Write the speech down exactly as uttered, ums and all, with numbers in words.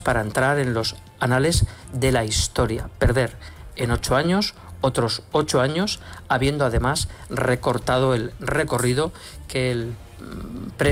para entrar en los anales de la historia. Perder en ocho años otros ocho años, habiendo además recortado el recorrido que el